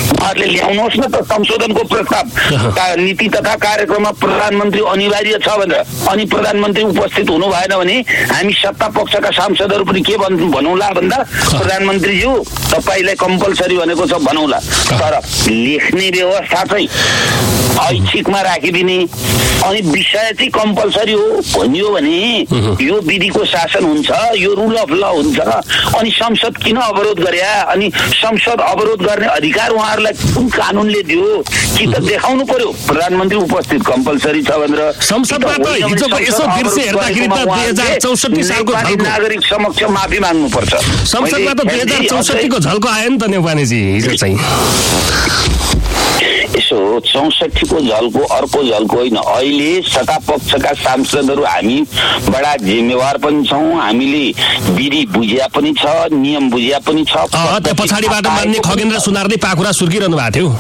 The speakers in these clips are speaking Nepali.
उहाँहरूले ल्याउनुहोस् न त संशोधनको प्रस्ताव। नीति तथा कार्यक्रममा प्रधानमन्त्री अनिवार्य छ भनेर, अनि प्रधानमन्त्री उपस्थित हुनु भएन भने हामी सत्ता पक्षका सांसदहरू पनि के भनौँला भन्दा प्रधानमन्त्रीज्यू तपाईँलाई कम्पलसरी भनेको छ भनौँला। तर लेख्ने व्यवस्था चाहिँ ऐच्छिकमा राखिदिने अनि विषय चाहिँ कम्पलसरी हो भनियो भने यो विधिको शासन हुन्छ, यो रुल अफ ल हुन्छ। अनि संसद किन अवरोध गरे? अनि संसद अवरोध गर्ने अधिकार उहाँहरूलाई कुन कानुनले दियो? कि त देखाउनु पर्यो प्रधानमन्त्री उपस्थित कम्पलसरी छ भनेर। संसदमा त हिजोको यसो बिर्से हेर्दाखेरि त 2064 सालको झल्को नागरिक समक्ष माफी माग्नु पर्छ। संसदमा त 2064 को झल्को आयो नि त नेपालीजी हिजो चाहिँ। यसो 64 को झल्को अर्को झल्को होइन। अहिले सत्ता पक्षका सांसदहरू हामी बडा जिम्मेवार पनि छौँ, हामीले विधि बुझिया पनि छ, नियम बुझिया पनि छ। त्यो पछाडिबाट मान्ने खगेन्द्र सुनारले पाखुरा सुर्किरहनु भएको थियो।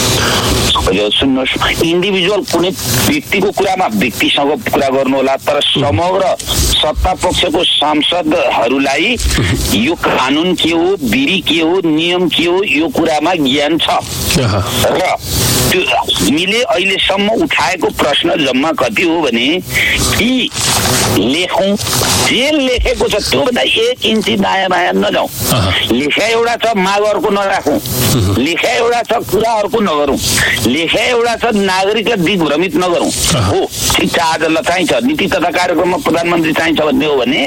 सुन्नुहोस्, इन्डिभिजुअल कुनै व्यक्तिको कुरामा व्यक्तिसँग कुरा गर्नु होला, तर समग्र सत्ता पक्षको सांसदहरूलाई यो कानुन के हो, विधि के हो, नियम के हो, यो कुरामा ज्ञान छ। र त्यो हामीले अहिलेसम्म उठाएको प्रश्न जम्मा कति हो भने कि लेखौँ, जे लेखेको छ त्योभन्दा 1 इन्ची दायाँ बायाँ नजाउँ। लेखा एउटा छ, माग अर्को नराखौँ। लेखा एउटा छ, कुरा अर्को नगरौँ। लेखा एउटा छ, नागरिकलाई दिग्भ्रमित नगरौँ। हो ठिक छ, आजलाई चाहिन्छ नीति तथा कार्यक्रममा प्रधानमन्त्री चाहिन्छ भन्ने हो भने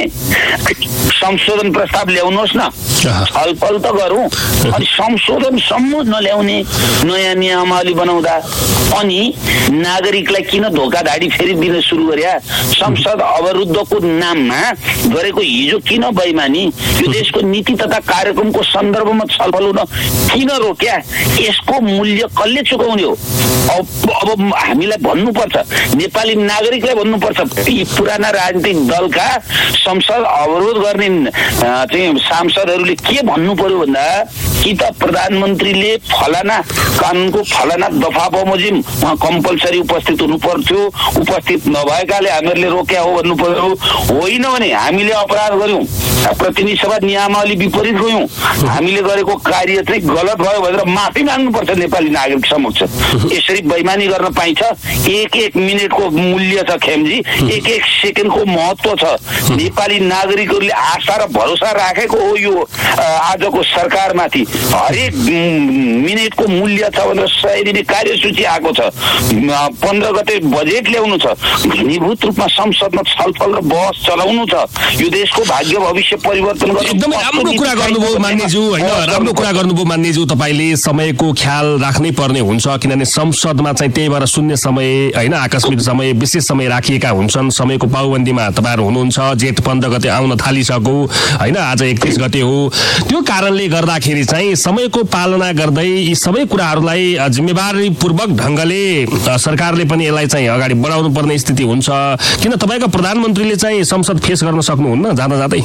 संशोधन प्रस्ताव ल्याउनुहोस् न, छलफल त गरौँ। अनि संशोधनसम्म नल्याउने नयाँ नियमावली बनाउँदा अनि नागरिकलाई किन धोकाधाडी फेरि दिन सुरु गरे? संसद अवरुद्धको नाममा गरेको हिजो किन बेइमानी? यो देशको नीति तथा कार्यक्रमको सन्दर्भमा छलफल हुन किन रोक्या? यसको मूल्य कसले चुकाउने हो? अब हामीलाई भन्नुपर्छ, नेपाली नागरिकलाई भन्नुपर्छ, यी पुराना राजनीतिक दलका संसद अवरोध गर्ने चाहिँ सांसदहरूले के भन्नु पर्यो भन्दा कि त प्रधानमन्त्रीले फलाना कानुनको फलाना दफा बमोजिम उहाँ कम्पलसरी उपस्थित हुनु पर्थ्यो, उपस्थित नभएकाले हामीहरूले रोक्या हो भन्नु पर्यो। होइन भने हामीले अपराध गर्यौँ, प्रतिनिधि सभा नियमावली विपरीत गयौँ, हामीले गरेको कार्य चाहिँ गलत भयो भनेर माफी माग्नुपर्छ नेपाली नागरिक समक्ष। यसरी बेइमानी गर्न पाइन्छ? 1-1 मिनटको मूल्य छ खेमजी, 1-1 सेकेन्डको महत्व छ। नेपाली नागरिकहरूले आशा र भरोसा राखेको हो यो आजको सरकारमाथि। हरेक मिनटको मूल्य छ भनेर 100 दिने कार्यसूची आएको छ। 15 गते बजेट ल्याउनु छ, घनीभूत रूपमा संसदमा छलफल र बहस चलाउनु छ। यो देशको भाग्य भविष्य परिवर्तन गर्नु। एकदमै राम्रो कुरा गर्नुभयो मान्यज्यू, होइन राम्रो कुरा गर्नुभयो मान्यज्यू। तपाईँले समयको ख्याल राख्नै पर्ने हुन्छ, किनभने संसदमा चाहिँ त्यही भएर शून्य समय होइन, आकस्मिक समय, विशेष समय राखिएका हुन्छन्। समयको पाबन्दीमा तपाईँहरू हुनुहुन्छ। जेठ 15 गते आउन थालिसक्यो होइन, आज 31 गते हो। त्यो कारणले गर्दाखेरि चाहिँ समयको पालना गर्दै यी सबै कुराहरूलाई जिम्मेवारीपूर्वक ढङ्गले सरकारले पनि यसलाई चाहिँ अगाडि बढाउनु पर्ने स्थिति हुन्छ। किन तपाईँको प्रधानमन्त्रीले चाहिँ संसद फेस गर्न सक्नुहुन्न जाँदा जाँदै?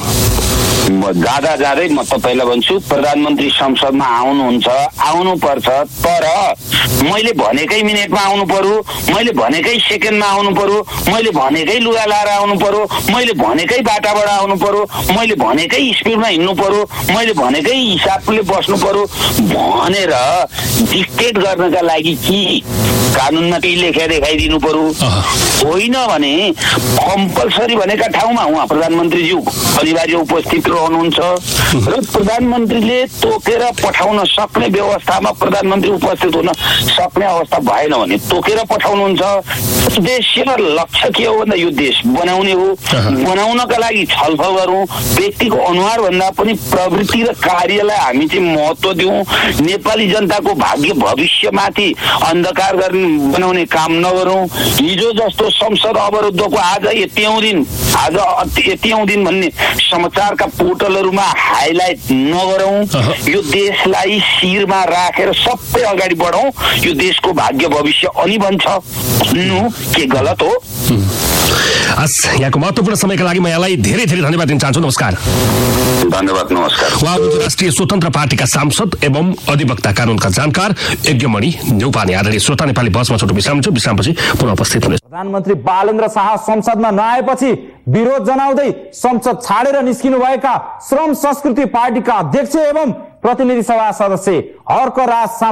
जाँदै म तपाईँलाई भन्छु, प्रधानमन्त्री संसदमा आउनुहुन्छ, आउनुपर्छ, तर मैले भनेकै मिनटमा आउनु पर्यो, मैले भनेकै सेकेन्डमा आउनु पर्यो, मैले भनेकै लुगा लाएर आउनु पर्यो, मैले भनेकै बाटाबाट आउनु पर्यो, मैले भनेकै स्पिडमा हिँड्नु पर्यो, मैले भनेकै हिसाबले बस्नु पर्यो भनेर डिक्टेट गर्नका लागि कि कानुनमा केही लेखेर देखाइदिनु पर्यो? होइन भने कम्पलसरी भनेका ठाउँमा उहाँ प्रधानमन्त्रीज्यू अनिवार्य उपस्थित रहनुहुन्छ र प्रधानमन्त्रीले तोकेर पठाउन सक्ने व्यवस्थामा प्रधानमन्त्री उपस्थित हुन सक्ने अवस्था भएन भने तोकेर पठाउनुहुन्छ। उद्देश्य र लक्ष्य के हो भन्दा यो देश बनाउने हो। बनाउनका लागि छलफल गरौँ, व्यक्तिको अनुहार भन्दा पनि प्रवृत्ति र कार्यलाई हामी चाहिँ महत्त्व दिउँ। नेपाली जनताको भाग्य भविष्यमाथि अन्धकार बनाउने काम नगरौँ। हिजो जस्तो संसद अवरुद्धको आज यतिऔं दिन भन्ने समाचारका पोर्टलहरूमा हाइलाइट नगरौँ। यो देशलाई शिरमा राखेर सबै अगाडि बढौँ। यो देशको भाग्य भविष्य अनि बन्छ भन्नु के गलत हो? यहाँको महत्त्वपूर्ण समयका लागि म यहाँलाई धेरै धेरै धन्यवाद दिन चाहन्छु। नमस्कार। धन्यवाद, नमस्कार। उहाँ राष्ट्रिय स्वतन्त्र पार्टीका सांसद एवं अधिवक्ता, कानुनका जानकार यज्ञमणि न्यौपाने। आदरणीय श्रोता, नेपाली बसमा छोटो विश्राम छ, विश्रामपछि पुनः उपस्थित हुने। प्रधानमन्त्री बालेन्द्र शाह संसदमा नआएपछि विरोध जनाउँदै संसद छाडेर निस्किनु भएका श्रम संस्कृति पार्टीका अध्यक्ष एवं प्रतिनिधि सभा सदस्य हर्कराज